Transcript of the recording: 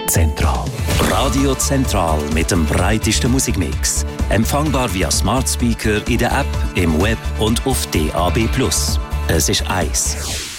Zentral. Radio Zentral mit dem breitesten Musikmix. Empfangbar via Smart Speaker in der App, im Web und auf DAB+. Es ist 1.